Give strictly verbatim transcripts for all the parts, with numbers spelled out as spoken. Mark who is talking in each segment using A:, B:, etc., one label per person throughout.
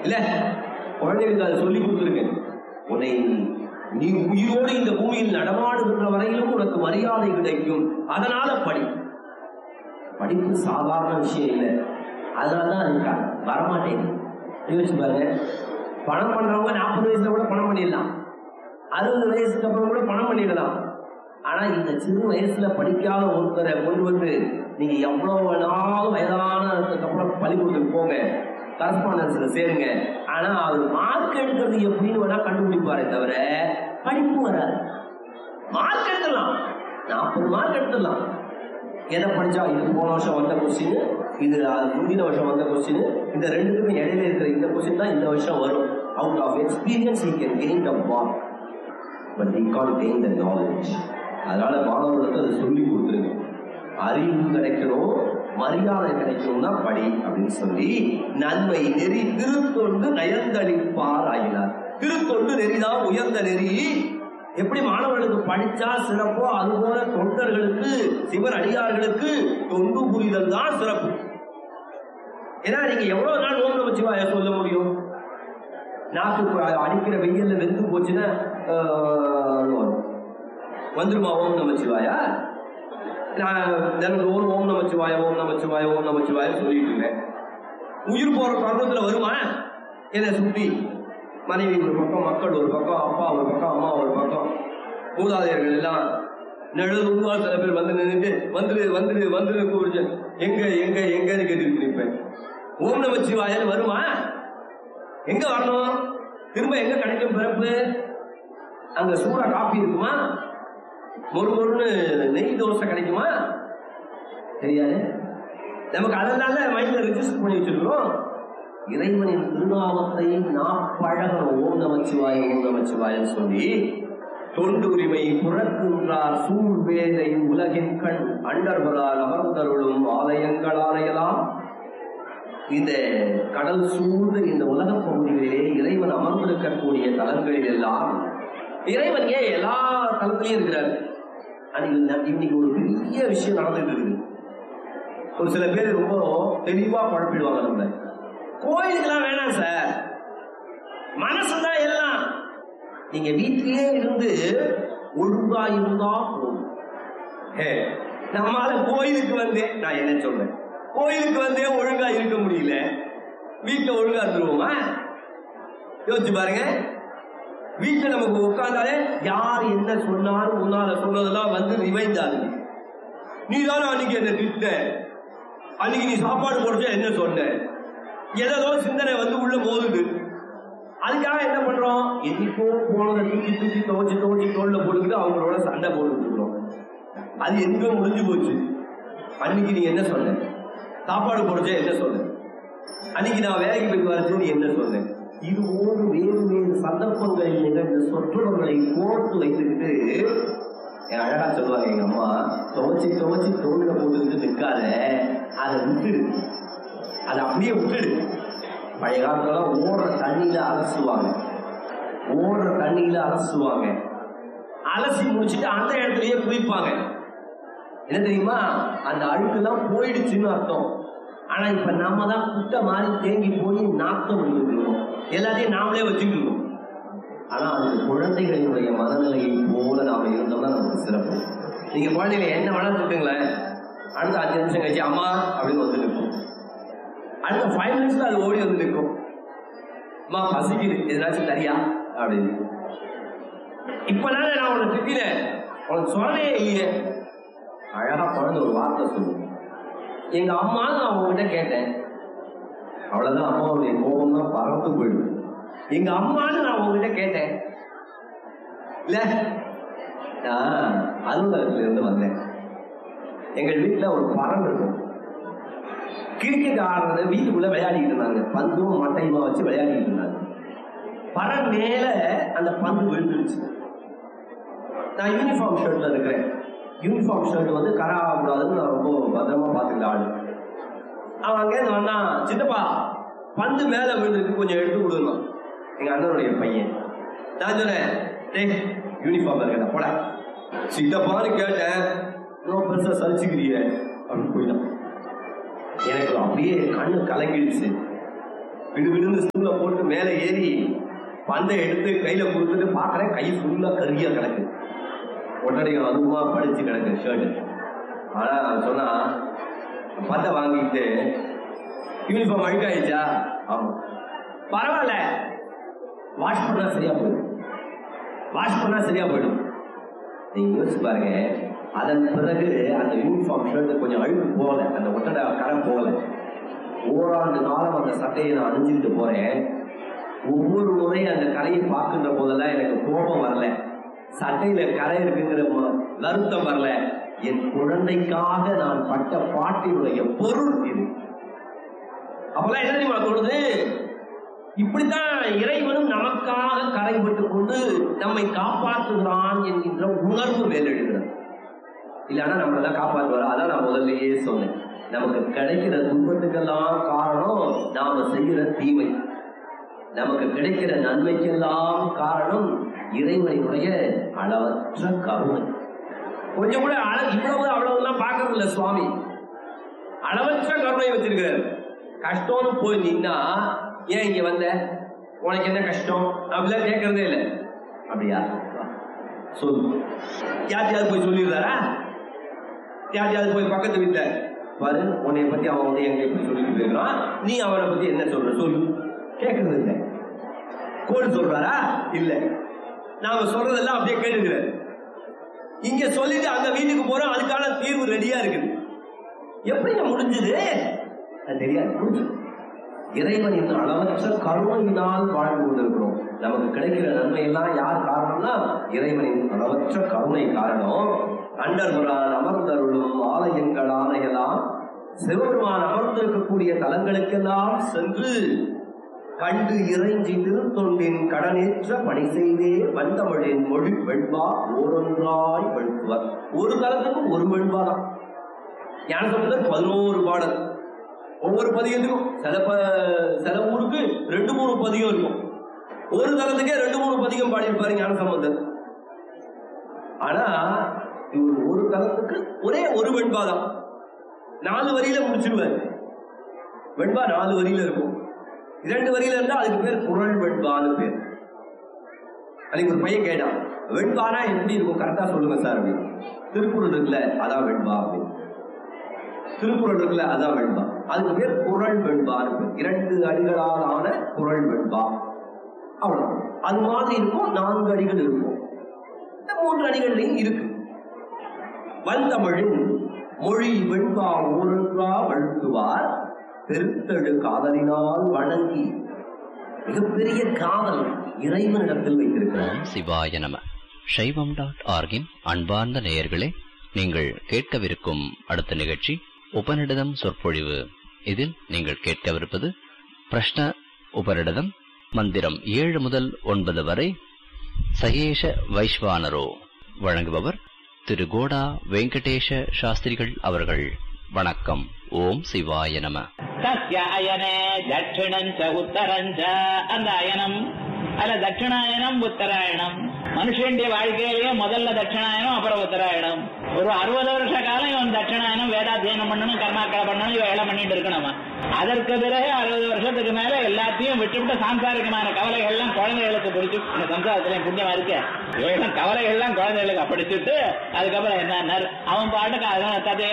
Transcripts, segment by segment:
A: இல்ல குழந்தைகளுக்கு அதை சொல்லி கொடுத்துருக்கேன். உன்னை நீ உயிரோடு இந்த பூமியில் நடமாடுகின்ற வரையிலும் உனக்கு மரியாதை கிடைக்கும். அதனால படி. படிப்பு சாதாரண விஷயம் இல்லை. அதனாலதான் இருக்கா வரமாட்டேன். யோசிச்சு பாருங்க, பணம் பண்றவங்க நாற்பது வயசுல கூட பணம் பண்ணிடலாம், அறுபது வயசுக்கு அப்புறம் கூட பணம் பண்ணிடலாம். ஆனா இந்த சிறு வயசுல படிக்காத ஒருத்தரை கொண்டு வந்து நீங்க எவ்வளவு நாளும் வயதானதுக்கு அப்புறம் பள்ளிக்கூடத்துக்கு போங்க, கரஸ்பாண்டன்ஸ்ல சேருங்க, ஆனா அவர் மார்க் எடுக்கிறது எப்படின்னு வேணா கண்டுபிடிப்பாரே தவிர படிப்பு வராது. மார்க் எடுத்துடலாம், நாற்பது மார்க் எடுத்துடலாம். எதை படிச்சா இது போன வருஷம் வந்த கொஸ்டின், இது முந்தின வருஷம் வந்த கொஸ்டின், இந்த ரெண்டுக்குமே இடையில இருக்கிற இந்த கொஸ்டின் தான் இந்த வருஷம் வரும். Out of experience he can gain the mark but he can't gain the knowledge. அதனால மாணவர்களுக்கு அதை சொல்லி கொடுத்துருங்க. அறிவு கிடைக்கணும், மரியாதை கிடைக்கணும்னா படி அப்படின்னு சொல்லி நன்மை நெறி திருத்தொண்டு நயந்தளிப்பார் ஆகினார். திருத்தொண்டு நெறிதான் உயர்ந்த நெறி. எப்படி மாணவர்களுக்கு படிச்சா சிறப்போ அதுபோல தொண்டர்களுக்கு சிவர் அடியார்களுக்கு தொண்டு புரிதல் தான் சிறப்பு. ஏன்னா நீங்க எவ்வளவு நாள் ஓம் நமச்சிவாய சொல்ல முடியும்? நாக்கு அடிக்கிற வெயில்ல வெந்து போச்சுன்னா வந்துருமா ஓம் நமச்சிவாயா? நான் தினந்தோறும் ஓம் நமச்சிவாய ஓம் நமச்சிவாய ஓம் நமச்சிவாய சொல்லிட்டு இருக்கேன். உயிர் போற பருவத்துல வருமா? என்னை சுத்தி மனைவி ஒரு பக்கம், மக்கள் ஒரு பக்கம், அப்பா ஒரு பக்கம், அம்மா ஒரு பக்கம், மூதாதையர்கள் எல்லாம் நடுவா சில பேர் வந்து நின்றுட்டு வந்துரு வந்துரு வந்துரு கூப்பிடுச்சு. எங்க எங்க எங்கன்னு கேட்டுட்டு நிற்பேன். ஓம் நமச்சிவாயன்னு வருமா? எங்க வரணும்? திரும்ப எங்க கிடைக்கும் பிறப்பு? அங்க சூடா காப்பி இருக்குமா? ஒரு பொருள் நெய் தோசை கிடைக்குமா? தெரியாது. நமக்கு அதனால மைண்ட்ல ரெஜிஸ்டர் பண்ணி வச்சிருக்கிறோம். இறைவனின் திருநாமத்தை நாம் பழகணும். ஓம் நமச்சிவாய ஓம் நமச்சிவாயன்னு சொல்லி தொண்டு உரிமை புறக்கின்றார் சூழ் வேதை உலகின் கண் அண்டர்களால் அமர்ந்தருளும் ஆலயங்கள் ஆலயலாம். இந்த கடல் சூழ்ந்த இந்த உலக பகுதிகளிலே இறைவன் அமர்ந்திருக்கக்கூடிய தலங்களில் எல்லாம் இறைவன் ஏன் எல்லா தலத்திலையும் இருக்கிறார்? இன்னைக்கு ஒரு பெரிய விஷயம் நடந்துட்டு இருக்குது. ஒரு சில பேர் ரொம்ப தெளிவா குழப்பிடுவாங்க. நம்ம கோயிலுக்கெல்லாம் வேணாம் சார், மனசுதான் எல்லாம். நீங்க வீட்டிலே இருந்து ஒழுங்கா இருந்தா போதும். நம்மால கோயிலுக்கு வந்தேன், நான் என்ன சொல்றேன், கோயிலுக்கு வந்தே ஒழுங்கா இருக்க முடியல, வீட்டுல ஒழுங்கா இருந்துருவோமா? யோசிச்சு பாருங்க. வீட்டுல நமக்கு உட்கார்ந்தாலே யார் என்ன சொன்னாலும் முன்னால சொன்னதெல்லாம் வந்து ரிவைந்தாரு. நீ தானே அன்னைக்கு என்ன திட்ட, அன்னைக்கு நீ சாப்பாடு போடுச்சா என்ன சொன்ன, ஏதோ சிந்தனை வந்து உள்ள போகுது. அதுக்காக என்ன பண்றோம்? என்னைக்கோ போனதை தூக்கி தூக்கி துவச்சி துவச்சி தோல்ல போட்டுக்கிட்டு அவங்களோட சண்டை போட்டுக்கிட்டு இருக்கிறோம். அது எங்க முடிஞ்சு போச்சு? அன்னைக்கு நீ என்ன சொன்ன, சாப்பாடு போடுச்சா என்ன சொன்ன, அன்னைக்கு நான் வேலைக்கு போய் வரச்சு நீ என்ன சொன்ன. இது போன்று வேறு வேறு சந்தர்ப்பங்களில் நிகழ்ந்த சொற்றொடர்களை கோர்த்து வைத்துக்கிட்டு அழகா சொல்லுவாங்க எங்க அம்மா, துவச்சி துவச்சி தோல்ல போட்டுக்கிட்டு நிற்காத, அதை விட்டுடு, அதை அப்படியே விட்டுடு. பழைய காலத்துல ஓடுற தண்ணியில அலசுவாங்க, ஓடுற தண்ணியில அலசுவாங்க, அலசி முடிச்சுட்டு அந்த இடத்துலயே குளிப்பாங்க. என்ன தெரியுமா? அந்த அழுக்கெல்லாம் போயிடுச்சுன்னு அர்த்தம். ஆனா இப்ப நாம தான் குட்டை மாதிரி தேங்கி போய் நாத்தம் விழுந்துருக்கோம், எல்லாத்தையும் நாமளே வச்சுக்கிட்டு இருக்கோம். ஆனா அந்த குழந்தைகளினுடைய மனநிலையை போல நாம இருந்தோம்னா நமக்கு சிறப்பு. நீங்க குழந்தைகளை என்ன வேணா திட்டுங்களேன், அடுத்த அஞ்சு நிமிஷம் கழிச்சு அம்மா அப்படின்னு வந்து நிற்கும். அடுத்த ஃபைவ் மினிட்ஸ்ல அது ஓடி வந்து நிற்கும். அம்மா பசிக்குது, எதனாச்சும் தரியா அப்படின்னு. இப்பதானே நான் உன்னை திட்டினேன், உனக்கு சொன்னே இல்லையே. அழகா குழந்தை ஒரு வார்த்தை சொல்லுங்க, எங்க அம்மா நான் உங்ககிட்ட கேட்டேன், அவ்வளவுதான். அம்மாவுடைய கோபம் தான் பறந்து போயிடுது. எங்க அம்மான்னு நான் உங்ககிட்ட கேட்டேன் இல்ல, நான் அலுவலகத்துல இருந்து வந்தேன். எங்கள் வீட்டுல ஒரு பறவை இருக்கும், கிரிக்கெட் ஆடுறது வீட்டுக்குள்ள விளையாடிட்டு இருந்தாங்க, பந்தும் மட்டையுமா வச்சு விளையாடிட்டு இருந்தாங்க. பறவை மேல அந்த பந்து விழுந்துருச்சு. நான் யூனிஃபார்ம் ஷர்ட்ல இருக்கிறேன். யூனிஃபார்ம் ஷர்ட் வந்து கரை ஆகக்கூடாதுன்னு நான் ரொம்ப பத்திரமா பார்த்துக்கிட்ட ஆளு. அவன் அங்கேருந்து வந்தான், சித்தப்பா பந்து மேல விழுந்துருக்கு, கொஞ்சம் எடுத்து கொடுக்கணும். எங்க அண்ணனுடைய பையன். நான் சொன்னேன், டேய் யூனிஃபார்ம் இருக்கா போட. சித்தப்பான்னு கேட்டேன், இன்னும் பெருசா சலிச்சுக்கிறிய அப்படின்னு போயிட்டான். எனக்கு அப்படியே கண்ணு கலங்கிடுச்சு. விடு விடுன்னு ஸ்கூல்ல போட்டு மேல ஏறி பந்தை எடுத்து கையில கொடுத்துட்டு பாக்குறேன், கை ஃபுல்லா கருகியா கிடக்கு, உடனே அதுவா படிச்சு கிடக்கு ஷர்ட். ஆனா சொன்னா பந்தை வாங்கிட்டு யூனிஃபார்ம் அழுக்காயிடுச்சா? ஆமா. பரவாயில்ல, வாஷ் பண்ணா சரியா போயிடும், வாஷ் பண்ணா சரியா போயிடும். நீங்க யோசிச்சு பாருங்க. அதன் பிறகு அந்த யூனிஃபார்ம் ஷர்ட் கொஞ்சம் அழுக்கு போகல, அந்த ஒட்டடை கரை போகல. ஓராண்டு காலம் அந்த சட்டையை நான் அணிஞ்சுட்டு போறேன். ஒவ்வொரு முறையும் அந்த கரையை பார்க்கின்ற போதெல்லாம் எனக்கு கோபம் வரல, சட்டையில கரை இருக்குங்கிற வருத்தம் வரல. என் குழந்தைக்காக நான் பட்ட பாட்டினுடைய பொருள் இது. அப்பெல்லாம் என்ன தெரியுமா தோணுது? இப்படித்தான் இறைவனும் நமக்காக கரைப்பட்டுக் கொண்டு நம்மை காப்பாற்றுகிறான் என்கின்ற உணர்வு மேலெழுகிறது. இல்லைன்னா நம்மளெல்லாம் காப்பாற்றுவாரா? அதான் நான் முதல்லயே சொன்னேன். நமக்கு கிடைக்கிற துன்பத்துக்கெல்லாம் காரணம் நாம செய்கிற தீமை, நமக்கு கிடைக்கிற நன்மைக்கெல்லாம் காரணம் இறைவனுடைய அளவற்ற கருணை. கொஞ்சம் கூட இவ்வளவு அவ்வளவுலாம் பார்க்கறது இல்லை சுவாமி. அளவற்ற கருணை வச்சிருக்கிறார். கஷ்டம்னு போய் நின்னா, ஏன் இங்க வந்த, உனக்கு என்ன கஷ்டம் அப்படிலாம் கேட்கறதே இல்லை. அப்படியா சொல்லு. யாத்தியாவது போய் சொல்லிடுறாரா? யாத்தியாவது போய் பக்கத்து வீட்டுல பாரு, உன்னைய பத்தி அவன் வந்து எங்க எப்படி சொல்லிட்டு போயிருக்கான், நீ அவனை பத்தி என்ன சொல்ற சொல்லு. கேட்கறது இல்லை. கோடு சொல்றாரா? இல்ல. நாம சொல்றதெல்லாம் அப்படியே கேட்டுக்கிற. இங்க சொல்லிட்டு அந்த வீட்டுக்கு போறோம், அதுக்கான தீர்வு ரெடியா இருக்குது. எப்படி முடிஞ்சது தெரியாது. முடிஞ்சு இறைவனின் அளவற்ற கருணையினால் வாழ்ந்து கொண்டிருக்கிறோம். நமக்கு கிடைக்கிற நன்மை எல்லாம் யார் காரணம்னா இறைவனின் அளவற்ற கருணை காரணம். அண்டர்புரான் அமர்ந்தருளும் ஆலயங்கள் ஆணையெல்லாம் சிவபெருமான் அமர்ந்திருக்கக்கூடிய தலங்களுக்கெல்லாம் சென்று கண்டு இறைஞ்சி திருத்தொண்டின் கடனேற்ற பணி செய்தே வந்தமிழின் மொழி வெண்பா ஓரொன்றாய் வெண்புவர். ஒரு தலத்துக்கும் ஒரு வெண்பா தான். ஞானசம்பந்தர் பதினோரு பாடல், ஒவ்வொரு பதிகத்துக்கும் சில சில ஊருக்கு ரெண்டு மூணு பதிகம் இருக்கும். ஒரு தலத்துக்கே ரெண்டு மூணு பதிகம் பாடியிருப்பாரு ஞானசம்பந்தர். ஆனா இவர் ஒரு தலத்துக்கு ஒரே ஒரு வெண்பா தான். நாலு வரியில முடிச்சிருவாரு. வெண்பா நாலு வரியில இருக்கும். இரண்டு வரியில இருந்தா அதுக்கு பேர் குறள் வெண்பான்னு பேர். அதுக்கு ஒரு பையன் கேட்டான், வெண்பானா எப்படி இருக்கும் கரெக்டா சொல்லுங்க சார் அப்படின்னு. திருக்குறள் இருக்குல்ல அதான் வெண்பா அப்படின்னு. திருக்குறள் இருக்குல்ல அதான் வெண்பா. அதுக்கு பேர் குறள் வெண்பான்னு பேர். இரண்டு அடிகளால் ஆன குறள் வெண்பா. அவ்வளவு. அது மாதிரி இருக்கும். நான்கு அடிகள் இருக்கும். இந்த மூன்று அடிகள்லையும் இருக்கு. வந்தமிழின் மொழி வெண்பா ஊரன்றா வழுத்துவார் பெருத்தழு காதலினால் வணங்கி. மிகப்பெரிய காதல் இறைவனிடத்தில் வைத்திருக்கிறார்.
B: சிவாய நம. சைவம் டாட் ஆர்கின் அன்பார்ந்த நேயர்களே, நீங்கள் கேட்கவிருக்கும் அடுத்த நிகழ்ச்சி உபநிடதம் சொற்பொழிவு. இதில் நீங்கள் கேட்கவிருப்பது பிரஷ்ன உபநிடதம், மந்திரம் ஏழு முதல் ஒன்பது வரை. சயேஷ வைஸ்வானரோ வழங்குபவர் திரு கோடா வெங்கடேஷ சாஸ்திரிகள் அவர்கள். வணக்கம். ஓம் சிவாய நம.
C: தஸ்ய அயனே தட்சிணஞ்ச உத்தரஞ்ச. அந்த அயனம் அல்ல தட்சிணாயனம் உத்தராயணம். மனுஷனுடைய வாழ்க்கையிலேயே முதல்ல தட்சிணாயனம் அப்புறம் உத்தராயணம். ஒரு அறுபது வருஷ காலம் இவன் தட்சிணாயனம் வேதாத்தியனம் பண்ணணும், கர்மாக்களை பண்ணணும், இவன் வேலை பண்ணிட்டு இருக்கணுமா. அதற்கு பிறகு அறுபது வருஷத்துக்கு மேல எல்லாத்தையும் விட்டுவிட்டு சாம்சாரிகமான கவலைகள் எல்லாம் குழந்தைகளுக்கு பிடிச்சு, இந்த சம்சாரத்துல புண்ணியமா இருக்க இவெல்லாம் கவலைகள் எல்லாம் குழந்தைகளுக்கு படிச்சுட்டு அதுக்கப்புறம் என்ன அவன் பாட்டுக்கு ததே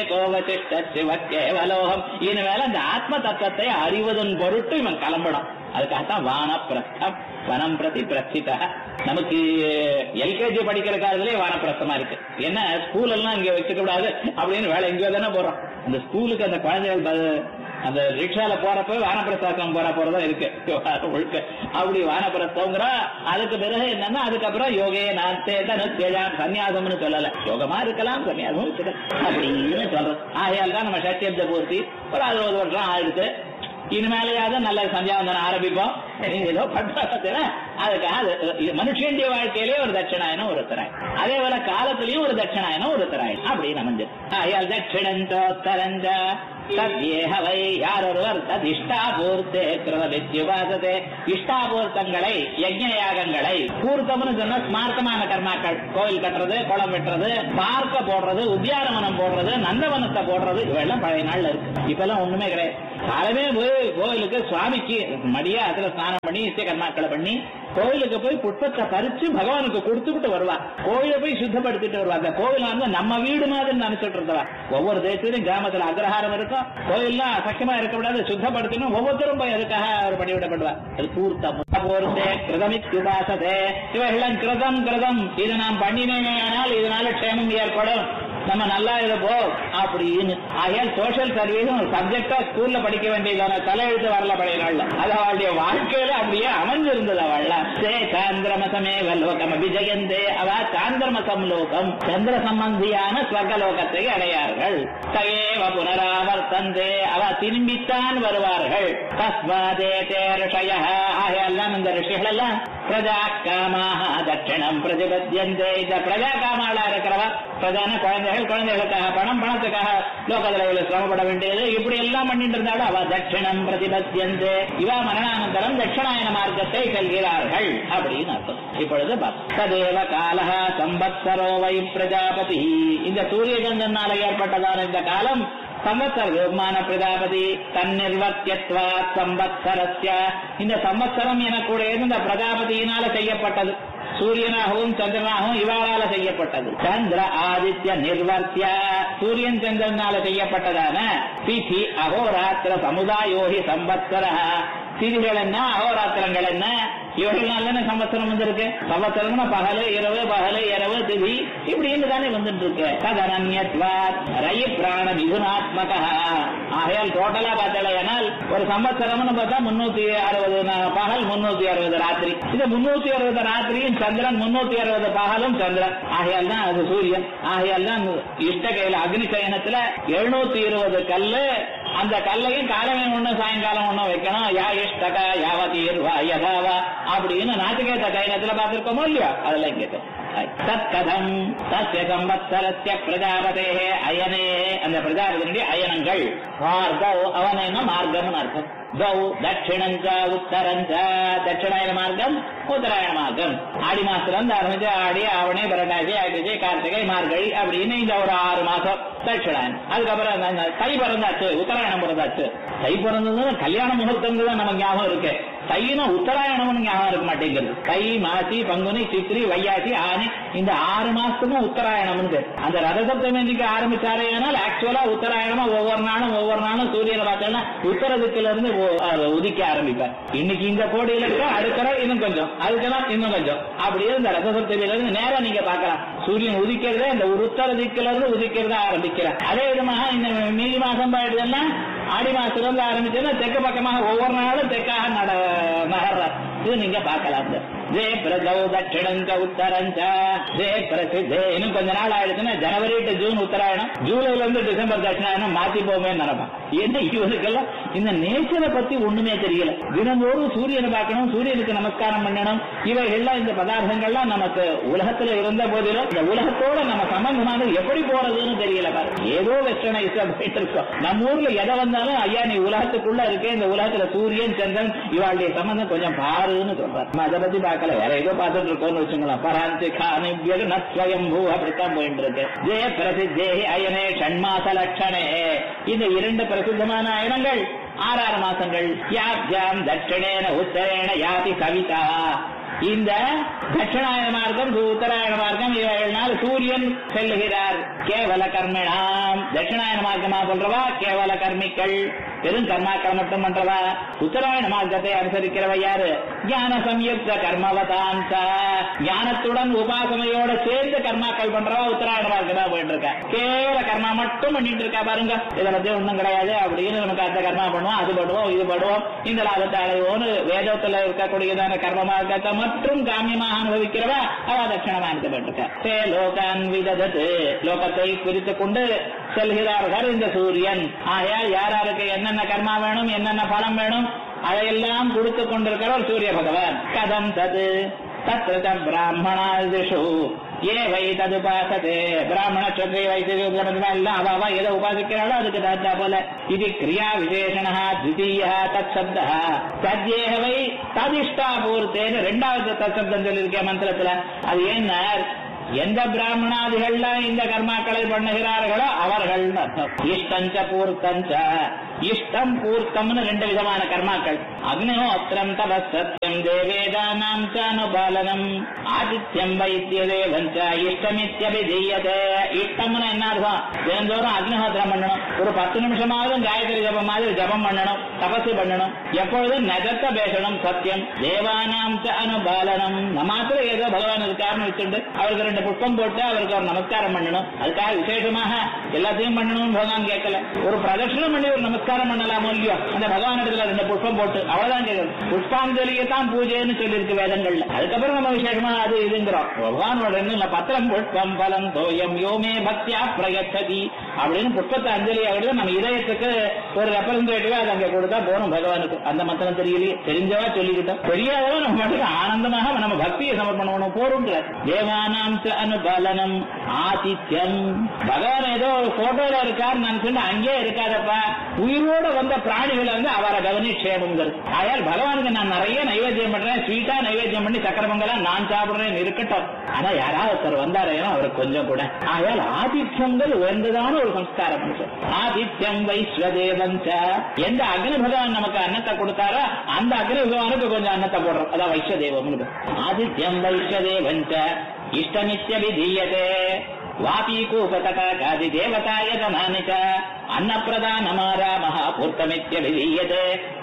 C: கோவலோகம் இனிமேல இந்த ஆத்ம தத்துவத்தை அறிவதன் பொருட்டு இவன் கிளம்பணும். அதுக்காகத்தான் வானப்பிரஸ்தம், வனம் பிரதி பிரஸ்தித. நமக்கு எல்கேஜி படிக்கிற காலத்திலேயே வானப்பிரஸ்தமா இருக்கு. என்ன ஸ்கூல் எல்லாம் இங்க வச்சுக்க கூடாது அப்படின்னு வேலை எங்கேயோ தானே போறோம். அந்த ஸ்கூலுக்கு அந்த குழந்தைகள் அந்த ரிக்ஷால போறப்ப வானப்பிரஸ்தம் போற போறதா இருக்கு முழுக்க. அப்படி வானப்பிரஸ்தம்ங்கிற அதுக்கு பிறகு என்னன்னா அதுக்கப்புறம் யோகே நாத்தே தனுத்தேஜான் சன்னியாசம்னு சொல்லல, யோகமா இருக்கலாம் சன்னியாசம் வச்சுக்கலாம் அப்படின்னு சொல்றது. ஆகையால் தான் நம்ம சத்தியத்தை பூர்த்தி ஒரு அறுபது வருஷம் ஆயிடுச்சு. இனிமேலையாவது நல்ல சந்தியாவந்தனம் ஆரம்பிப்போம். ஏதோ பண்ற அதுக்காக மனுஷனுடைய வாழ்க்கையிலேயே ஒரு தட்சிணாயனம் ஒரு தராய், அதே போல காலத்திலயும் ஒரு தட்சிணாயனம் ஒரு தராய் அப்படின்னு அமைஞ்சு. ஆகையால் தட்சிணந்தோத்தரஞ்ச தத்யேகவை யாரொருவர் தத் இஷ்டாபூர்த்தே கிருதவித்யுபாசதே. இஷ்டாபூர்த்தங்களை யஜ்ஞ யாகங்களை, பூர்த்தம்னு சொன்னா ஸ்மார்த்தமான கர்மாக்கள், கோயில் கட்டுறது, குளம் வெட்டுறது, பார்க்க போடுறது, உத்தியானவனம் போடுறது, நந்தவனத்தை போடுறது, இவெல்லாம் பழைய நாள்ல இருக்கு. இப்ப எல்லாம் ஒண்ணுமே கிடையாது. காலமே போய் கோயிலுக்கு சுவாமிக்கு மடியா அதுல ஸ்நானம் பண்ணி நித்திய கர்மாக்களை பண்ணி கோயிலுக்கு போய் புஷ்பத்தை பறிச்சு பகவானுக்கு கொடுத்துக்கிட்டு வருவா. கோயிலை போய் சுத்தப்படுத்திட்டு வருவா. அந்த கோயில் வந்து நம்ம வீடு மாதிரி நினைச்சிட்டு இருந்தவா. ஒவ்வொரு தேசத்திலும் கிராமத்துல அக்ரஹாரம் இருக்கும், கோயில்லாம் அசக்கியமா இருக்கக்கூடாது, சுத்தப்படுத்தணும். ஒவ்வொருத்தரும் போய் அதுக்காக அவர் பண்ணிவிடப்படுவா. அது பூர்த்தம் கிருதமித்யுபாசதே இவைகளாம் கிருதம் கிருதம் இது நாம் பண்ணினேனே ஆனால் இதனால க்ஷேமம் ஏற்படும், நம்ம நல்லா இருப்போம் அப்படின்னு. ஆகையால் சோசியல் சர்வீஸும் ஒரு சப்ஜெக்டா ஸ்கூல்ல படிக்க வேண்டியதான தலையெழுத்து வரல பழைய அது அவளுடைய வாழ்க்கையில அப்படியே அமைஞ்சிருந்தது. அவள் சாந்திரமசமே லோகம் அபிஜயந்தே அவ சாந்திரமசம் லோகம் சந்திர சம்பந்தியான ஸ்வர்கலோகத்தை அடையார்கள். தயேவ புனராவர்த்தந்தே அவ திரும்பித்தான் வருவார்கள். தஸ்மாதே தே ரிஷய ஆகையெல்லாம் இந்த ரிஷிகள் எல்லாம் பிரஜா காமாக தட்சிணம் பிரதிபத்தியந்தே. இந்த பிரஜா காமாளா இருக்கிறவா பிரதான குழந்தைகள், குழந்தைகளுக்காக பணம், பணத்துக்காக லோகத்தில் சிரமப்பட வேண்டியது, இப்படி எல்லாம் பண்ணிட்டு இருந்தாலும் அவ தட்சிணம் பிரதிபத்தியந்தே இவ மரணானந்தரம் தட்சிணாயன மார்க்கத்தை செல்கிறார்கள் அப்படின்னு அர்த்தம். இப்பொழுது ததேவ காலஹ சம்பத்சரோ வை பிரஜாபதி. இந்த சூரியகந்தனால ஏற்பட்டதான இந்த காலம் சம்பத்சர விமான பிரஜாபதி தன்னிர்வர்த்தியத்வா சம்பத்சரஸ்ய. இந்த சம்பத்சரம் எனக்கூடிய இந்த பிரஜாபதியினால செய்யப்பட்டது. சூரியனாகவும் சந்திரனாகவும் இவாளால செய்யப்பட்டது. சந்திர ஆதித்ய நிர்வர்த்திய சூரியன் சந்திரனால செய்யப்பட்டதான திதி அகோராத்திர சமுதாயோகி சம்பத்சர. திதிகள் என்ன, அகோராத்திரங்கள் என்ன, இவர்களால சம்பத்சரம் வந்திருக்கு. சம்பத்சரம்னா பகலு இரவு, பகலு இரவு திதி இப்படின்னு தானே வந்துட்டு இருக்கு. ததனன்யத்வாத் ரயி பிராண மிகுனாத்மக. ஆகையால் டோட்டலா பார்த்தால் ஒரு சம்பத்சரம்னு பார்த்தா முன்னூத்தி அறுபது பகல், முன்னூத்தி அறுபது ராத்திரி. இது முன்னூத்தி அறுபது ராத்திரியும் சந்திரன், முன்னூத்தி அறுபது பகலும் சந்திரன். ஆகையால் தான் அது சூரியன். ஆகையால் தான் இஷ்ட கையில அக்னி சயனத்துல எழுநூத்தி இருபது கல்லு. அந்த கல்லையும் காலமே ஒண்ணு சாயங்காலம் ஒண்ணும் வைக்கணும். யா இஷ்டக யாவதீர்வா யதாவா அப்படின்னு நாட்டுக்கேத்த கைனத்துல பார்த்திருக்கோமோ இல்லையா, அதெல்லாம் கேட்டோம். தத்கதம் தஸ்ய சம்பத்சரஸ்ய பிரஜாபதே அயனே. அந்த பிரஜாபதியினுடைய அயனங்கள் மார்கௌ அவன மார்க்கம் அர்த்தம். கௌ தட்சிணஞ்ச உத்தரஞ்ச தட்சிணாயன மார்க்கம், உத்தராயண மார்க்கம். ஆடி மாசத்துல இருந்து ஆரம்பிச்சு ஆடி ஆவணி பரண்டாசி ஆயிடுச்சு கார்த்திகை மார்கழி அப்படின்னு இந்த ஒரு ஆறு மாசம் தட்சிணாயனம். அதுக்கப்புறம் தை பிறந்தாச்சு, உத்தராயணம் பிறந்தாச்சு. தை பிறந்தது கல்யாண முகூர்த்தம் தான் நமக்கு ஞாபகம் இருக்கு. தைனா உத்தராயணம்னு ஞாபகம் இருக்க மாட்டேங்குது. தை மாசி பங்குனி சித்திரை வையாசி ஆனி இந்த ஆறு மாசத்துக்கும் உத்தராயணம். அந்த ரதசப்தமி இன்னைக்கு ஆரம்பிச்சாரே ஆனால் ஆக்சுவலா உத்தராயணமா ஒவ்வொரு நாளும் ஒவ்வொரு நாளும் சூரியனை பார்த்தோம்னா உத்தர திக்குல இருந்து உதிக்க ஆரம்பிப்பார். இன்னைக்கு இந்த கோடியில இருக்க அடுத்த இன்னும் கொஞ்சம், அதுக்கெல்லாம் இன்னும் கொஞ்சம், அப்படியே இந்த ரதசப்தமியில இருந்து நேரம் நீங்க பார்க்கலாம். சூரியன் உதிக்கிறதே இந்த உத்தர திக்குல இருந்து உதிக்கிறதா ஆரம்பிக்கிறார். அதே விதமாக இந்த மீதி மாசம் போயிடுதுன்னா ஆடி மாசத்துல இருந்து ஆரம்பிச்சதுன்னா தெற்கு பக்கமாக ஒவ்வொரு நாளும் தெற்காக நட நகர்றார். இது நீங்க பார்க்கலாம். J பிரதௌ தட்சிணஞ்ச உத்தரஞ்ச J பிரசித்தே. இன்னும் கொஞ்ச நாள் ஆயிடுச்சுன்னா ஜனவரி டு ஜூன் உத்தராயணம், ஜூலைல இருந்து டிசம்பர் தட்சிணாயணம் மாத்தி போமே நினைப்பான். என்ன இவனுக்கெல்லாம் இந்த நேச்சரை பத்தி ஒண்ணுமே தெரியல. தினந்தோறும் சூரியனை பார்க்கணும், சூரியனுக்கு நமஸ்காரம் பண்ணணும். இவைகள்லாம் இந்த பதார்த்தங்கள்லாம் நமக்கு உலகத்துல இருந்த போதிலும் இந்த உலகத்தோட நம்ம சம்பந்தமானது எப்படி போறதுன்னு தெரியல. பாரு, ஏதோ வெஸ்டர்னைஸ் போயிட்டு இருக்கோம். நம்ம ஊர்ல எதை வந்தாலும் ஐயா நீ உலகத்துக்குள்ள இருக்கே, இந்த உலகத்துல சூரியன் சந்திரன் இவாளுடைய சம்பந்தம் கொஞ்சம் பாருன்னு சொல்றாரு. அதை பத்தி பார்க்கல, வேற ஏதோ பார்த்துட்டு இருக்கோம்னு வச்சுக்கலாம். பராந்தி காணி ஸ்வயம்பூ அப்படித்தான் போயிட்டு இருக்கு. ஜெய பிரசித்தே அயனே ஷண்மாச லட்சணே. இந்த இரண்டு பிரசித்தமான அயனங்கள் ஆறாறு மாசங்கள். யாப்யாம் தட்சிணேன உத்தரேன யாதி கவிதா. இந்த தட்சிணாயன மார்க்கம் உத்தராயண மார்க்கம் இவைகள்னால் சூரியன் செல்லுகிறார். கேவல கர்மிணாம் தட்சிணாயன மார்க்கமா சொல்றவா கேவல கர்மிகள், பெரும் கர்மாக்கள் மட்டும் பண்றவா. உத்தராயண மார்க்கத்தை அனுசரிக்கிறவ யாரு? ஞான சம்யுக்த கர்மவதாந்த ஞானத்துடன் உபாசனையோட சேர்ந்து கர்மாக்கள் பண்றவா உத்தராயண மார்க்கம் தான் போயிட்டு இருக்கா. கேவல கர்மா மட்டும் பண்ணிட்டு இருக்கா பாருங்க. இதை பத்தி ஒண்ணும் கிடையாது அப்படின்னு நமக்கு அந்த கர்மா பண்ணுவோம், அது பண்ணுவோம், இது பண்ணுவோம், இந்த லாபத்தை அடைவோன்னு வேதத்துல இருக்கக்கூடியதான கர்ம மார்க்கத்தை மற்றும் காமியமாக அனுபவிக்கிறவா அவ தட்சிணமானது பெற்றிருக்க. லோகான் விததது லோகத்தை குறித்துக் கொண்டு செல்கிறார்கள் இந்த சூரியன். ஆகையால் யாராருக்கு என்னென்ன கர்மா வேணும், என்னென்ன பலம் வேணும் அதையெல்லாம் கொடுத்து கொண்டிருக்கிறவர் சூரிய பகவான். கதம் தது தத்ர பிராமணாதிஷு ஏ வை தது உபாசதே. பிராமண சத்திரிய வைத்திய எல்லாம் அவாவா எதை உபாசிக்கிறாளோ அதுக்கு தத்தா போல. இது கிரியா விசேஷணா த்விதீயா தத் சப்தா தத்யேஹ வை ததிஷ்டா பூர்த்தேன்னு ரெண்டாவது தத் சப்தம் சொல்லியிருக்கேன் மந்திரத்துல. அது என்ன, எந்த பிராமணாதிகள்லாம் இந்த கர்மாக்களை பண்ணுகிறார்களோ அவர்கள் அர்த்தம். இஷ்டஞ்ச பூர்த்தஞ்ச இஷ்டம் பூர்த்தம்னு ரெண்டு விதமான கர்மாக்கள். அக்னிஹோத்திரம் தபஸ் சத்யம் தேவேதானாம் சானுபாலனம் ஆதித்யம் வைத்திய தேவஞ்ச இஷ்டமித்யபிதீயதே. இஷ்டம்னு என்ன அர்த்தம்? தினந்தோறும் அக்னிஹோத்திரம் பண்ணணும், ஒரு பத்து நிமிஷமாவது காயத்ரி ஜபம் மாதிரி ஜபம் பண்ணணும், தபசு பண்ணணும், எப்பொழுதும் நகத்தை பேசணும், சத்தியம் தேவானாம் அனுபாலனம். மாத்திரம் ஏதோ பகவான் இருக்காருன்னு வச்சுட்டு அவருக்கு ரெண்டு புஷ்பம் போட்டு அவருக்கு ஒரு நமஸ்காரம் பண்ணணும். அதுக்காக விசேஷமாக எல்லாத்தையும் பண்ணணும்னு பகவான் கேட்கல. ஒரு பிரதட்சணம் பண்ணி ஒரு நமஸ்காரம் பண்ணலாமோ இல்லையோ, அந்த பகவான் இடத்துல ரெண்டு புஷ்பம் போட்டு அவ்வளவுதான் கேட்கணும். புஷ்பாஞ்சலியை தான் பூஜைன்னு சொல்லியிருக்கு வேதங்கள்ல. அதுக்கப்புறம் நம்ம விசேஷமா அது இதுங்கிறோம். பகவானோட என்ன பத்திரம் புஷ்பம் பலம் தோயம் யோமே பக்தியா பிரயச்சதி அப்படின்னு புஷ்பத்தை அஞ்சலி ஆகிறது நம்ம இதயத்துக்கு ஒரு ரெப்ரசன்டேட்டிவா அது அங்க கொடுத்தா போறோம் பகவானுக்கு. அந்த மந்திரம் தெரியலையே, தெரிஞ்சவா சொல்லிக்கிட்டோம், தெரியாதவா நம்ம மட்டும் ஆனந்தமாக நம்ம பக்தியை சமர்ப்பணம் போறோம். தேவானாம் அனுபாலனம் ஆதித்யம். பகவான் ஏதோ ஒரு போட்டோல இருக்காரு நினைச்சுட்டு அங்கே இருக்காதப்பா, உயிரோட வந்த பிராணிகளை வந்து அவரை கவனிச்சேனுங்கிறது. ஆயால் பகவானுக்கு நான் நிறைய நைவேத்தியம் பண்றேன், ஸ்வீட்டா நைவேத்தியம் பண்ணி சக்கரமங்கலாம் நான் சாப்பிடுறேன் இருக்கட்டும், ஆனா யாராவது ஒருத்தர் வந்தாரேனோ அவருக்கு கொஞ்சம் கூட. ஆயால் ஆதித்யங்கள் உயர்ந்ததான ஒரு சம்ஸ்காரம். ஆதித்யம் வைஸ்வதேவஞ்ச. எந்த அக்னி பகவான் நமக்கு அன்னத்தை கொடுத்தாரோ அந்த அக்னி பகவானுக்கு கொஞ்சம் அன்னத்தை போடுறோம், அதான் வைஸ்வதேவம். ஆதித்யம் வைஸ்வதேவஞ்ச இஷ்டமித்யபிதீயதே. வாபீகூபதகாதி தேவதாய ஜனானிச்ச அன்னப்பிரதானமாராமஹ பூர்த்தமித்யபிதீயதே.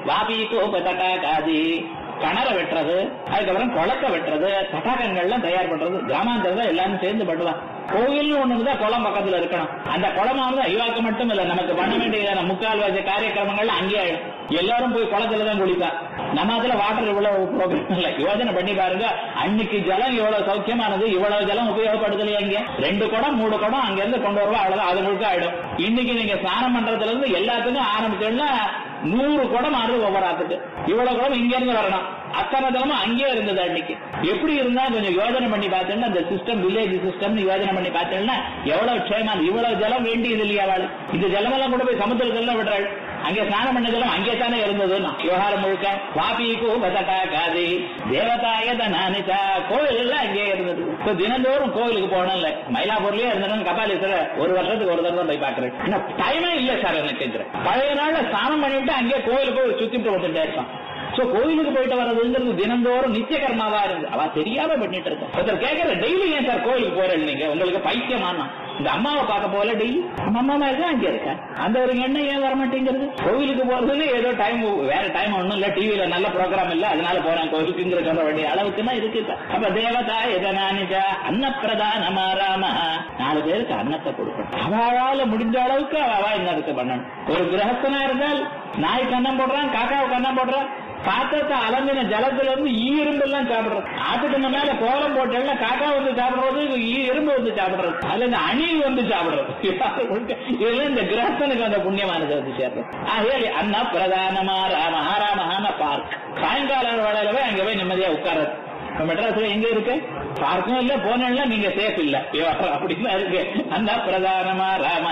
C: வாபீகூபதகாதி கணரை வெட்டுறது, அதுக்கப்புறம் குளத்தை வெட்டுறது, தடாகங்கள்லாம் தயார் பண்றது. கிராமாந்தரம் எல்லாரும் சேர்ந்து பண்ணுவாங்க. கோயில்னு ஒண்ணுதான் குளம் பக்கத்துல இருக்கணும். அந்த குளமானது ஐவாக்கு மட்டும் இல்ல, நமக்கு பண்ண வேண்டிய முக்கால் வயசு காரியக்கிரமங்கள் அங்கேயே ஆயிடும். எல்லாரும் போய் குளத்துலதான் குளிப்பா. நம்ம அதுல வாட்டர் இவ்வளவு ப்ராப்ளம் இல்ல. யோசனை பண்ணி பாருங்க, அன்னைக்கு ஜலம் இவ்வளவு சௌக்கியமானது, இவ்வளவு ஜலம் உபயோகப்படுத்தலையே. அங்க ரெண்டு குடம் மூணு குடம் அங்க இருந்து கொண்டு வருவா, அவ்வளவுதான், அது முழுக்க ஆயிடும். இன்னைக்கு நீங்க ஸ்நானம் பண்றதுல இருந்து எல்லாத்துக்கும் ஆரம்பிச்சோம்னா நூறு குடம் ஆறு ஒவ்வொரு ஆத்துக்கு. இவ்வளவு குடம் இங்க இருந்து வரணும், அத்தனை ஜலமும் அங்கே இருந்தது அன்னைக்கு. எப்படி இருந்தா கொஞ்சம் யோஜனை பண்ணி பார்த்தேன்னா அந்த சிஸ்டம் வில்லேஜ் சிஸ்டம் யோஜனை பண்ணி பார்த்தேன்னா எவ்வளவு க்ஷேமம். இவ்வளவு ஜலம் வேண்டியது இல்லையா அவள்? இந்த ஜலமெல்லாம் கூட போய் சமுத்திரத்துல விடுறாள். அங்கே ஸ்நானம் பண்ண ஜலம் அங்கே தானே இருந்தது. விவகாரம் முழுக்க வாபிக்கு பதகாதி தேவதாய தனானிச்சா கோயில் எல்லாம் அங்கே இருந்தது. தினந்தோறும் கோயிலுக்கு போனோம்ல, மயிலாப்பூர்லயே இருந்தேன் கபாலீஸ்வரர் ஒரு வருஷத்துக்கு ஒரு தடவை போய் பாக்குறேன். டைமே இல்ல சார் எனக்கு. பழைய நாள்ல ஸ்நானம் பண்ணிவிட்டு அங்கே கோயிலுக்கு போய் சுத்திட்டு வந்துட்டே இருக்கான். சோ கோயிலுக்கு போயிட்டு வர்றதுங்கிறது தினந்தோறும் நித்திய கர்மாவா இருந்து அவ தெரியாம பண்ணிட்டு இருக்கோம். ஒருத்தர் கேட்கற டெய்லி ஏன் சார் கோயிலுக்கு போறேன் நீங்க, உங்களுக்கு பைத்தியமானா? இந்த அம்மாவை பார்க்க போல டெய்லி அம்மா மாதிரி தான் அங்கே இருக்க, அந்த ஒரு எண்ணம் ஏன் வரமாட்டேங்கிறது? கோவிலுக்கு போறதுன்னு ஏதோ டைம், வேற டைம் ஒண்ணும் இல்ல, டிவியில நல்ல ப்ரோக்ராம் இல்ல அதனால போறேன் கோவிலுக்குங்கிற சொல்ல வேண்டிய அளவுக்கு தான் இருக்கு. அப்ப தேவதா எதனானிச்சா அன்னப்பிரதானமாராம, நாலு பேருக்கு அன்னத்தை கொடுக்கணும். அவளால முடிஞ்ச அளவுக்கு அவ இன்னதுக்கு பண்ணணும். ஒரு கிரகஸ்தனா இருந்தால் நாய் கண்ணம் போடுறான், காக்காவை கண்ணம் போடுறான், பாத்திரத்தை அலம்பின ஜலத்துல இருந்து ஈ எறும்பு எல்லாம் சாப்பிடுறது. ஆட்டுக்கு மேல கோலம் போட்டா காக்கா வந்து சாப்பிடுறது, ஈ எறும்பு வந்து சாப்பிடுறது, அதுல இந்த அணி வந்து சாப்பிடுறது. இதெல்லாம் இந்த கிரகஸ்தனுக்கு அந்த புண்ணியமானது வந்து சேர்றது. ஆகவே அண்ணா பிரதானமா ராம ஆராமஹான பார்க். சாயங்கால வேலையில போய் அங்க போய் நிம்மதியா உட்கார்றது. மெட்ராஸ்ல எங்க இருக்கு பார்க்கும் இல்ல, போனா நீங்க சேஃப் இல்ல அப்படின்னு இருக்கு. அண்ணா பிரதானமா ராம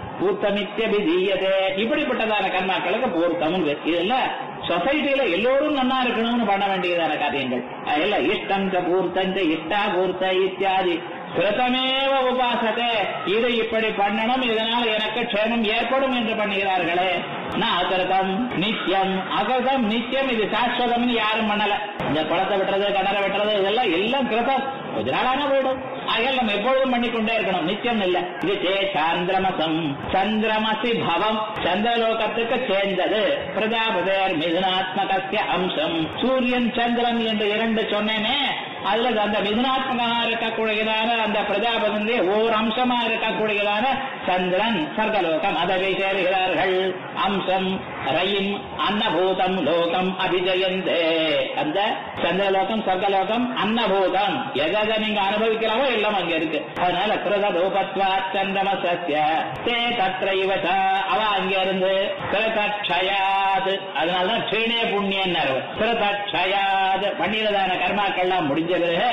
C: பூர்த்தமித்யபிதீயதே. இப்படிப்பட்டதான கர்மாக்களுக்கு பூர்த்தமும். இதெல்லாம் சொசைட்டியில எல்லோரும் நன்னா இருக்கணும்னு பண்ண வேண்டியதான காரியங்கள். அதெல்லாம் இஷ்டம் பூர்த்தஞ்ச இஷ்டா பூர்த்த இத்தியாதி கிருத்தமேவ உபாசத்தை. இதை இப்படி பண்ணணும், இதனால் எனக்கு க்ஷேமம் ஏற்படும் என்று பண்ணுகிறார்களே. நான் அகிருதம் நித்தியம், அகிருதம் நித்தியம், இது சாஸ்வதம் யாரும் பண்ணல. இந்த குளத்தை வெட்டுறது கடலை வெட்டுறது இதெல்லாம் எல்லாம் கிருதம், கொஞ்ச நாளான போயிடும். ஆகையால் நம்ம எப்பொழுதும் பண்ணிக்கொண்டே இருக்கணும், நித்தியம் இல்ல. இது சே சாந்திரமசம் சந்திரமசி பவம், சந்திரலோகத்துக்கு சேர்ந்தது. பிரஜாபதேர் மிதுனாத்மகஸ்ய அம்சம். சூரியன் சந்திரன் என்று இரண்டு சொன்னேனே, அதுல அந்த மிதுனாத்மகமாக இருக்கக்கூடியதான அந்த பிரஜாபதி ஓர் அம்சமா இருக்கக்கூடியதான சந்திரன் சர்க்கலோகம் அதை சேருகிறார்கள். அம்சம் ரயின் அன்னபூதம் லோகம் அபிஜயந்தே. அந்த சந்திரலோகம் சர்க்கலோகம் அன்னபூதம் எதை நீங்க அனுபவிக்கிறாவோ எல்லாம் அங்க இருக்கு. அதனால கிருதரூபத்வா சந்திரமசஸ்ய தே தத்ரைவ அவ அங்க இருந்து கிருதக்ஷயாத். அதனாலதான் ட்ரீனே புண்ணியன் கிருதக்ஷயாத் பண்ணினதான கர்மாக்கள்லாம் முடிஞ்சது.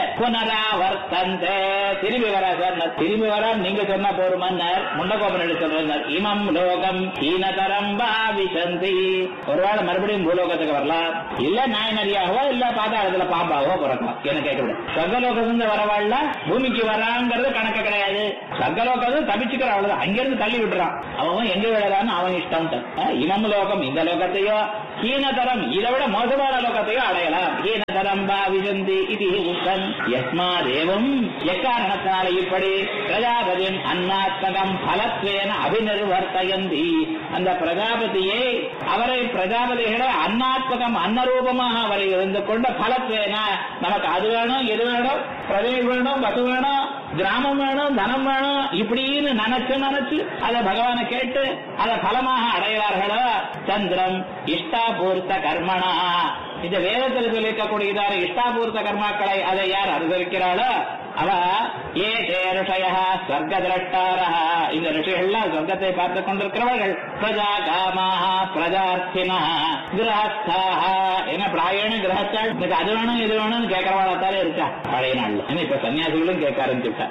C: புனராவர்த்தந்தே திரும்பி வரா சார், திரும்பி வரா நீங்க சொன்னா போருமன்னர் முண்டகோபன் சொல்றார். இமம் லோகம் ஈனதரம் பாவிசந்தி. ஒருவேளை மறுபடியும் பூலோகத்துக்கு வரலாம், இல்ல நாயனரியாகவோ இல்ல பாதாளத்துல பாம்பாவோ பிறக்கலாம். என்ன கேட்கக்கூடாது. சொர்க்கலோகத்துல வரவாள்ல பூமிக்கு வராங்கிறது கணக்கு கிடையாது. சொர்க்கலோகத்தை தப்பிச்சுக்கிற அவ்வளவுதான். அங்கிருந்து தள்ளி விட்டுறான். அவன் எங்க விழறான்னு அவன் இஷ்டம். இமம் லோகம் இந்த லோகத்தையோ ஹீனதரம் இதை விட மோசமான லோகத்தையோ அடையலாம். ஹீனதரம் பாவிஜந்தி இது உத்தன் யஸ்மா தேவம் எக்காரணத்தினால இப்படி பிரஜாபதியின் அன்னாத்மகம் பலத்வேன அபிநிர்வர்த்தயந்தி அந்த பிரஜாபதியை அவரை பிரஜாபதிகளை அன்னாத்மகம் அன்னரூபமாக அவரை இருந்து கொண்ட பலத்வேன நமக்கு அது வேணும் இது வேணும் பிரஜை வேணும் பசு வேணும் கிராமம் வேணும் தனம் வேணும் இப்படின்னு நினைச்சு நினைச்சு அதை பகவானை கேட்டு அதை பலமாக அடைகிறார்களோ சந்திரம் இஷ்டாபூர்த்த கர்மனா இந்த வேதத்தில் சொல்லிக்கக்கூடியதான இஷ்டாபூர்த்த கர்மாக்களை அதை யார் அனுசரிக்கிறாளோ அவ ஏ ரிஷய ஸ்வர்க திரஷ்டாரா இந்த ரிஷிகள்லாம் சொர்க்கத்தை பார்த்துக் கொண்டிருக்கிறவர்கள் பிரஜா காமாக பிரஜார்த்தினா கிரகஸ்தாக என்ன பிராயண கிரகத்தாள் எனக்கு அது வேணும் இது வேணும்னு கேட்கறவாளத்தாலே இருக்கா பழைய நாள்ல. ஏன்னா இப்ப சன்னியாசிகளும் கேட்க ஆரம்பிச்சுட்டா.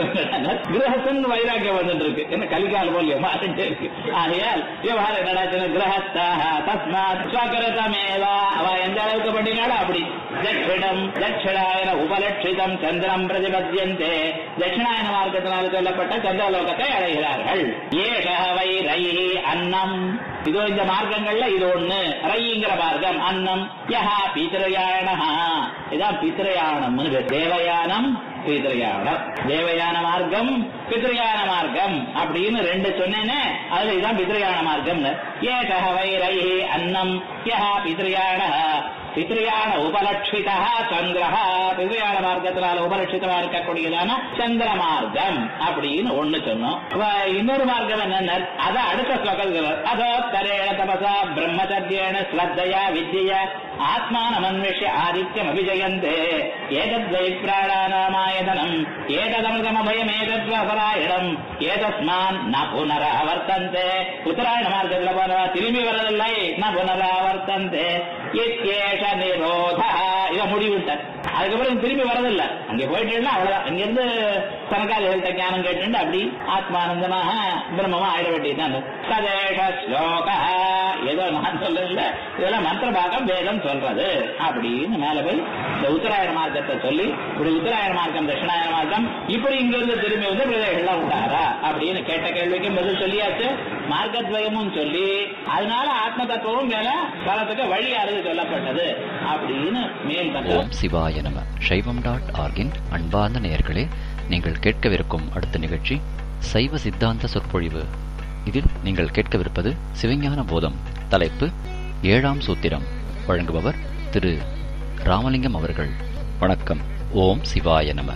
C: கிரகஸ்தன் வைராக்கியம் வந்துட்டு இருக்கு. என்ன கலிகால போல் மாறிட்டே இருக்கு. ஆகையால் விவகாரம் என்னடா கிரகஸ்தாக தஸ்மாத் ஸ்வகரதமேவா அவ எந்த அளவுக்கு பண்ணினாலும் அப்படி தட்சிணம் தட்சிணாயன உபலட்சிதம் சந்திரம் பிரதிபத்தியந்தே தட்சிணாயன மார்க்கத்தினால் சொல்லப்பட்ட சந்திரலோகத்தை அடைகிறார்கள். ஏஷ வை ரை அன்னம் இதோ இந்த மார்க்கங்கள்ல இது ஒண்ணு ரைங்கிற மார்க்கம் அன்னம் யஹா பித்ரயாண இதான் பித்ரயாணம் தேவயானம் பித்ரயாணம் தேவயான மார்க்கம் பித்ரயான மார்க்கம் அப்படின்னு ரெண்டு சொன்னேன்னு அதுல இதுதான் பித்ரயான மார்க்கம். ஏஷ வை ரை அன்னம் யஹா பித்ரயாண பித்ரியான உபலட்சிதா சந்திரஹ பித்ரியான மார்க்கத்தினால உபலட்சிதமா இருக்கக்கூடியதான சந்திர மார்க்கம் அப்படின்னு ஒண்ணு சொன்னோம். இன்னொரு மார்க்கம் என்ன அத அடுத்த ஸ்லோகத்தில் அதோத்தரேண தபசா பிரம்மச்சர்யேண ஸ்ரத்தையா வித்யா ஆத்மானமன்விஷ்ய ஆதித்யம் அபிஜயந்தே ஏதத்வை பிராணாநாமாயதனம் ஏததமிருதமபயம் ஏதத்வபராயணம் ஏதஸ்மான் ந புனராவர்த்தந்தே உத்தராயண மார்க்கத்தில் போனவா திரும்பி வரதில்லை ந புனராவர்த்தந்தே இத்யேஷ நிரோத இவ முடிவிட்டார். அதுக்கப்புறம் திரும்பி வரதில்லை. அங்கே போயிட்டு அவ்வளவுதான். அங்கிருந்து சனகாதிகள்கிட்ட ஞானம் கேட்டு அப்படி ஆத்மானந்தமாக பிரம்மமா ஆயிட வேண்டியதுதான். சதேஷ ஸ்லோக ஏதோ நான் சொல்ல இதெல்லாம் மந்திர பாகம் வேதம் சொல்றது அப்படின்னு மேல போய் இந்த உத்தராயண மார்க்கத்தை சொல்லி இப்படி உத்தராயண மார்க்கம் தட்சிணாயன மார்க்கம் இப்படி இங்கிருந்து திரும்பி வந்து பிரதேசங்கள்லாம் உண்டாரா அப்படின்னு கேட்ட கேள்விக்கும் பதில் சொல்லியாச்சு. மார்க்கத்வயமும் சொல்லி அதனால ஆத்ம தத்துவம் மேல பலத்துக்கு வழியாறு சொல்லப்பட்டது அப்படின்னு மேல்
B: ஓம் சிவாய நம. சைவம் டாட் ஆர்கின் அன்பார்ந்த நேயர்களே, நீங்கள் கேட்கவிருக்கும் அடுத்த நிகழ்ச்சி சைவ சித்தாந்த சொற்பொழிவு. இதில் நீங்கள் கேட்கவிருப்பது சிவஞான போதம். தலைப்பு ஏழாம் சூத்திரம். வழங்குபவர் திரு ராமலிங்கம் அவர்கள். வணக்கம். ஓம் சிவாய நம.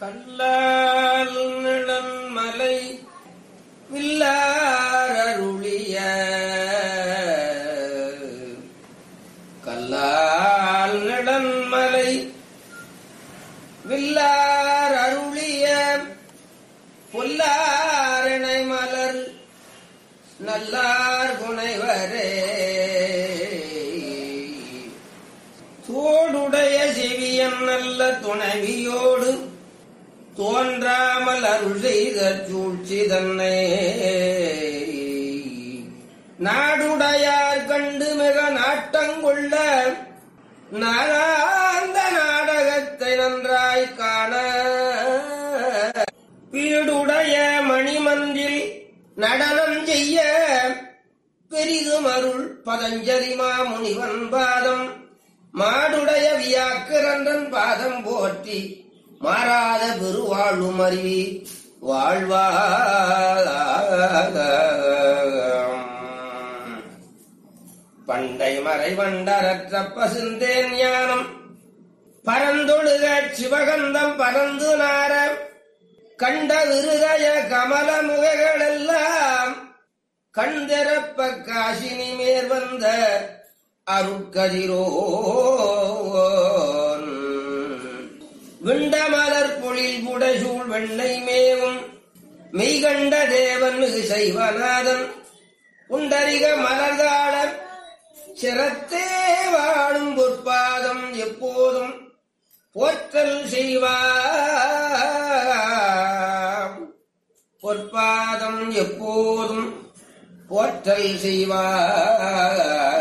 D: கல்லால் நிழன்மலை வில்லாரருளிய கல்லால் நிழன்மலை வில்லார் அருளிய பொல்லாரணை மலர் நல்லார் புனைவரே தோடுடைய செவியன் நல்ல துணைவியோடு தோன்றாமல் அருள் செய்த சூழ்ச்சி தன்னை நாடுடையார் கண்டு மிக நாட்டங்கொள்ள நாராந்த நாடகத்தை நன்றாய் காண பீடுடைய மணிமன்றில் நடனம் செய்ய பெரிதும் அருள் பதஞ்சலி மாமுனிவன் பாதம் மாடுடைய வியாக்கிரந்தன் பாதம் போற்றி மாறாத பெருவாழும் அருவி வாழ்வா பண்டை மறை வண்டரற்ற பசுந்தேன் ஞானம் பரந்தொழுக சிவகந்தம் பரந்து நார கண்ட விருதய கமல முகைகளெல்லாம் கண்திறப்ப காசினி மேற் வந்த அருட்கதிரோ விண்டமலர் பொழில் புடசூழ் வெண்ணை மேவும் மெய்கண்ட தேவன் மிகு சைவநாதன் புண்டரிக மலர்தாள சிரத்தே வாழும் பொற்பாதம் எப்போதும் போற்றல் செய்வார் பொற்பாதம் எப்போதும் போற்றல் செய்வார்.